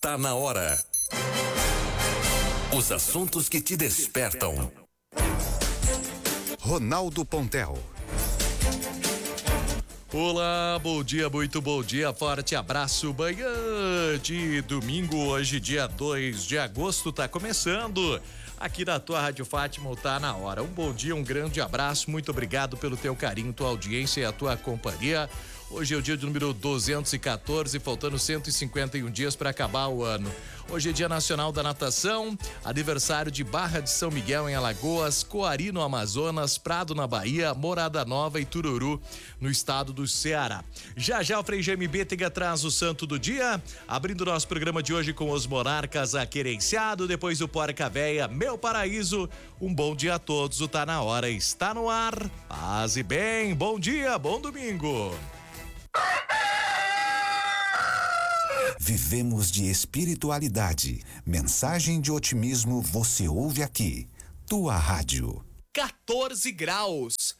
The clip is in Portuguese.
Tá na hora. Os assuntos que te despertam. Ronaldo Pontel. Olá, bom dia, muito bom dia, forte abraço, manhã de domingo, hoje dia 2 de agosto, tá começando aqui na tua Rádio Fátima, Tá na Hora. Um bom dia, um grande abraço, muito obrigado pelo teu carinho, tua audiência e a tua companhia. Hoje é o dia de número 214, faltando 151 dias para acabar o ano. Hoje é Dia Nacional da Natação, aniversário de Barra de São Miguel em Alagoas, Coari no Amazonas, Prado na Bahia, Morada Nova e Tururu no estado do Ceará. Já o Frei GMB tem atrás o santo do dia, abrindo nosso programa de hoje com os monarcas aquerenciado, depois o Porca Véia, Meu Paraíso. Um bom dia a todos, o Tá na Hora está no ar. Paz e bem, bom dia, bom domingo. Vivemos de espiritualidade. Mensagem de otimismo você ouve aqui. Tua rádio. 14 graus.